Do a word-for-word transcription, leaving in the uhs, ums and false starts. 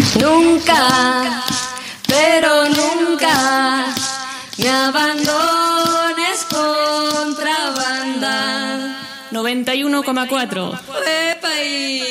Nunca, pero nunca me abandones, contrabanda. noventa y uno coma cuatro. ¡Epa!